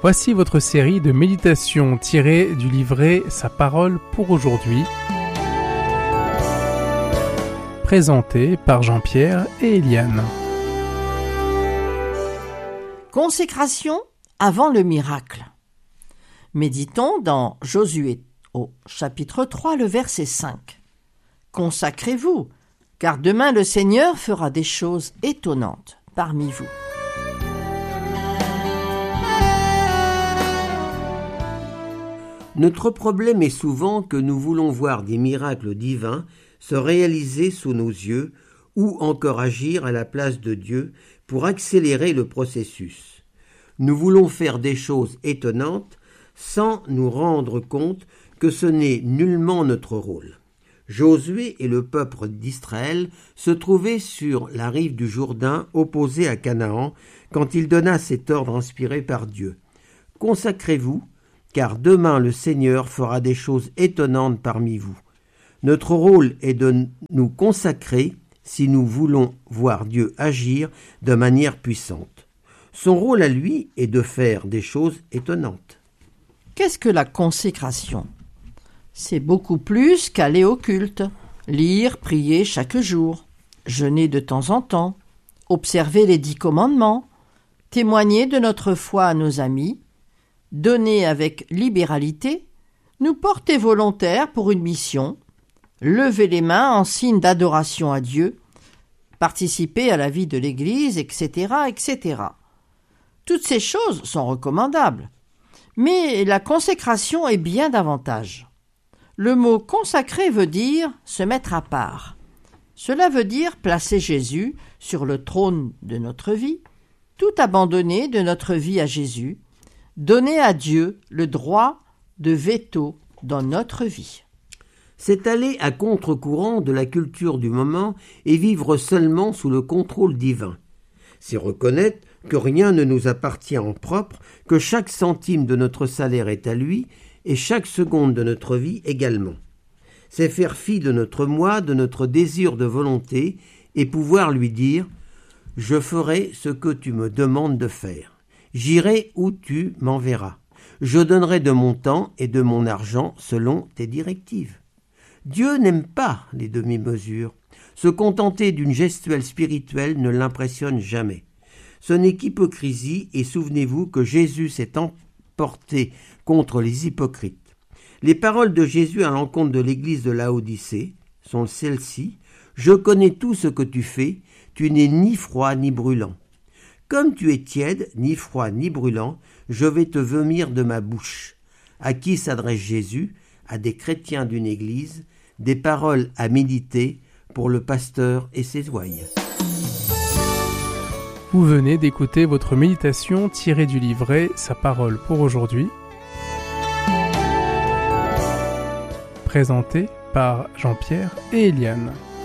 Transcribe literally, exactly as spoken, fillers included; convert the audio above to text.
Voici votre série de méditations tirées du livret Sa parole pour aujourd'hui, présentée par Jean-Pierre et Eliane. Consécration avant le miracle. Méditons dans Josué au chapitre trois, le verset cinq. Consacrez-vous, car demain le Seigneur fera des choses étonnantes parmi vous. Notre problème est souvent que nous voulons voir des miracles divins se réaliser sous nos yeux ou encore agir à la place de Dieu pour accélérer le processus. Nous voulons faire des choses étonnantes sans nous rendre compte que ce n'est nullement notre rôle. Josué et le peuple d'Israël se trouvaient sur la rive du Jourdain opposée à Canaan quand il donna cet ordre inspiré par Dieu. « Consacrez-vous, car demain le Seigneur fera des choses étonnantes parmi vous. » Notre rôle est de nous consacrer si nous voulons voir Dieu agir de manière puissante. Son rôle à lui est de faire des choses étonnantes. Qu'est-ce que la consécration ? C'est beaucoup plus qu'aller au culte, lire, prier chaque jour, jeûner de temps en temps, observer les dix commandements, témoigner de notre foi à nos amis, donner avec libéralité, nous porter volontaires pour une mission, lever les mains en signe d'adoration à Dieu, participer à la vie de l'Église, et cetera, et cetera. Toutes ces choses sont recommandables, mais la consécration est bien davantage. Le mot « consacrer » veut dire « se mettre à part ». Cela veut dire placer Jésus sur le trône de notre vie, tout abandonner de notre vie à Jésus, donner à Dieu le droit de veto dans notre vie. C'est aller à contre-courant de la culture du moment et vivre seulement sous le contrôle divin. C'est reconnaître que rien ne nous appartient en propre, que chaque centime de notre salaire est à lui et chaque seconde de notre vie également. C'est faire fi de notre moi, de notre désir de volonté et pouvoir lui dire « Je ferai ce que tu me demandes de faire. J'irai où tu m'enverras. Je donnerai de mon temps et de mon argent selon tes directives. » Dieu n'aime pas les demi-mesures. Se contenter d'une gestuelle spirituelle ne l'impressionne jamais. Ce n'est qu'hypocrisie et souvenez-vous que Jésus s'est emporté contre les hypocrites. Les paroles de Jésus à l'encontre de l'église de Laodicée sont celles-ci. « Je connais tout ce que tu fais, tu n'es ni froid ni brûlant. Comme tu es tiède, ni froid ni brûlant, je vais te vomir de ma bouche. » À qui s'adresse Jésus ? À des chrétiens d'une église, des paroles à méditer pour le pasteur et ses ouailles. Vous venez d'écouter votre méditation tirée du livret Sa parole pour aujourd'hui, présentée par Jean-Pierre et Eliane.